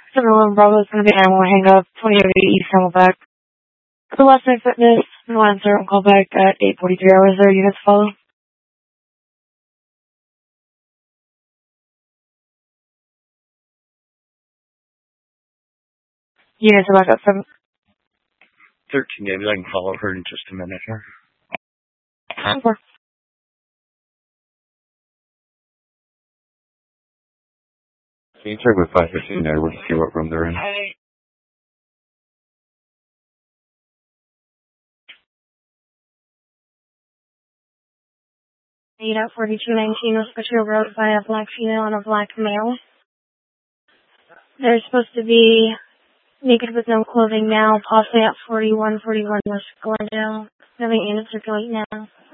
711 Bravo is going to be Animal Hang Up, 2008 East Camelback. For Last Night Fitness, no answer on call back at 8:43 hours. There, units follow. Units are back up 7. 13 David, I can follow her in just a minute here. 4. Can you check with 515 Edwards to see what room they're in? 8 at 4219 Vespucci Road by a black female and a black male. They're supposed to be naked with no clothing now, possibly at 4141 West Glendale. Having units circulate now.